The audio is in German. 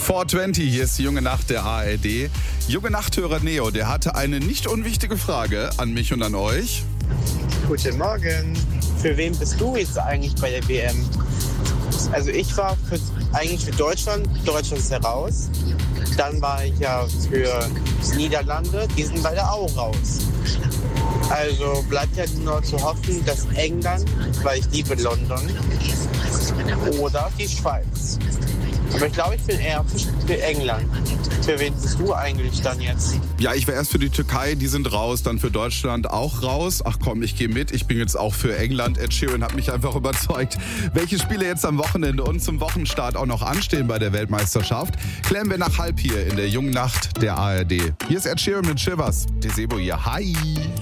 420, hier ist die Junge Nacht der ARD. Junge Nachthörer Neo, der hatte eine nicht unwichtige Frage an mich und an euch. Guten Morgen. Für wen bist du jetzt eigentlich bei der WM? Also ich war eigentlich für Deutschland. Deutschland ist ja raus. Dann war ich ja für Niederlande. Die sind beide auch raus. Also bleibt ja nur zu hoffen, dass England, weil ich liebe London, oder die Schweiz. Aber ich glaube, ich bin eher für England. Für wen bist du eigentlich dann jetzt? Ja, ich war erst für die Türkei, die sind raus, dann für Deutschland auch raus. Ach komm, ich gehe mit, ich bin jetzt auch für England. Ed Sheeran hat mich einfach überzeugt. Welche Spiele jetzt am Wochenende und zum Wochenstart auch noch anstehen bei der Weltmeisterschaft, klären wir nach halb hier in der Jungen Nacht der ARD. Hier ist Ed Sheeran mit Shivers. Desebo hier. Hi!